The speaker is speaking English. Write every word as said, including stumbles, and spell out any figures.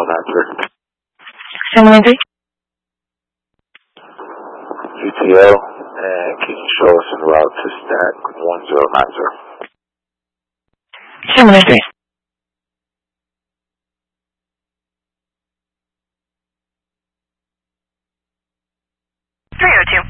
one nine three. seven nine three. G T L, and can you show us en route to stack one zero nine zero? seven nine three. three oh two